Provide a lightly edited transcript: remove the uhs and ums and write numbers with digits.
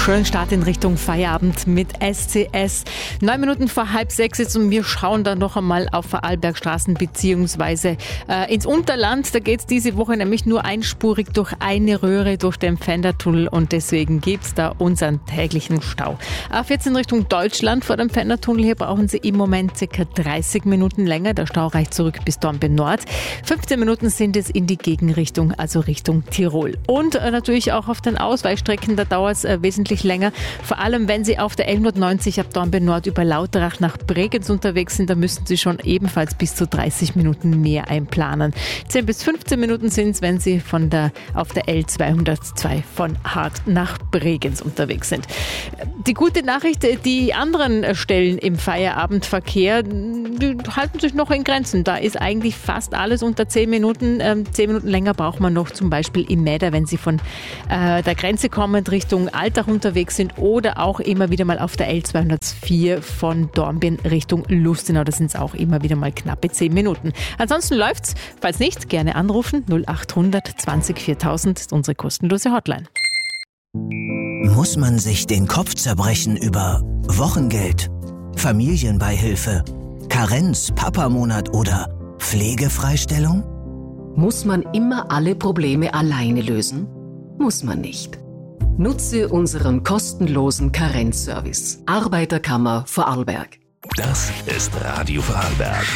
schönen Start in Richtung Feierabend mit SCS. 9 Minuten vor 5:30 jetzt und wir schauen dann noch einmal auf Vorarlbergstraßen beziehungsweise ins Unterland. Da geht es diese Woche nämlich nur einspurig durch eine Röhre durch den Pfändertunnel und deswegen gibt es da unseren täglichen Stau. A14 Richtung Deutschland vor dem Pfändertunnel. Hier brauchen Sie im Moment ca. 30 Minuten länger. Der Stau reicht zurück bis Dornbirn Nord. 15 Minuten sind es in die Gegenrichtung, also Richtung Tirol. Und natürlich auch auf den Ausweichstrecken, da dauert es wesentlich länger. Vor allem, wenn Sie auf der L90 ab Dornbirn Nord über Lauterach nach Bregenz unterwegs sind, da müssen Sie schon ebenfalls bis zu 30 Minuten mehr einplanen. 10 bis 15 Minuten sind es, wenn Sie auf der L202 von Hart nach Bregenz unterwegs sind. Die gute Nachricht, die anderen Stellen im Feierabendverkehr, die halten sich noch in Grenzen. Da ist eigentlich fast alles unter 10 Minuten. 10 Minuten länger braucht man noch, zum Beispiel im Mäder, wenn Sie von der Grenze kommend Richtung Altach unterwegs sind oder auch immer wieder mal auf der L204 von Dornbirn Richtung Lustenau. Da sind es auch immer wieder mal knappe 10 Minuten. Ansonsten läuft's. Falls nicht, gerne anrufen. 0800 20 4000 ist unsere kostenlose Hotline. Muss man sich den Kopf zerbrechen über Wochengeld, Familienbeihilfe, Karenz, Papamonat oder Pflegefreistellung? Muss man immer alle Probleme alleine lösen? Muss man nicht. Nutze unseren kostenlosen Karenzservice. Arbeiterkammer Vorarlberg. Das ist Radio Vorarlberg.